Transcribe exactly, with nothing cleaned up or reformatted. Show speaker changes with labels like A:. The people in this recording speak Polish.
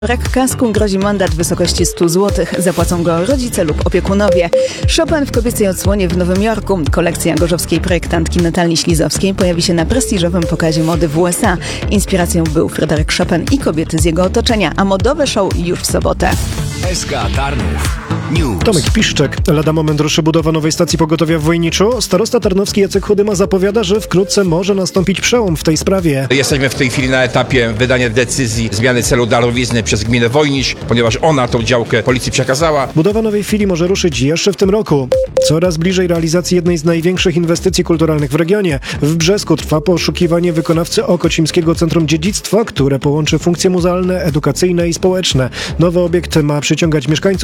A: Brak kasku grozi mandat w wysokości stu złotych. Zapłacą go rodzice lub opiekunowie. Chopin w kobiecej odsłonie w Nowym Jorku. Kolekcja gorzowskiej projektantki Natalii Ślizowskiej pojawi się na prestiżowym pokazie mody w U S A. Inspiracją był Fryderyk Chopin i kobiety z jego otoczenia, a modowe show już w sobotę.
B: S K Tarnów News.
C: Tomek Piszczek. Lada moment ruszy budowa nowej stacji pogotowia w Wojniczu. Starosta tarnowski Jacek Chudyma zapowiada, że wkrótce może nastąpić przełom w tej sprawie.
D: Jesteśmy w tej chwili na etapie wydania decyzji zmiany celu darowizny przez gminę Wojnicz, ponieważ ona tą działkę policji przekazała.
C: Budowa nowej filii może ruszyć jeszcze w tym roku. Coraz bliżej realizacji jednej z największych inwestycji kulturalnych w regionie. W Brzesku trwa poszukiwanie wykonawcy Okocimskiego Centrum Dziedzictwa, które połączy funkcje muzealne, edukacyjne i społeczne. Nowy obiekt ma przyciągać mieszkańców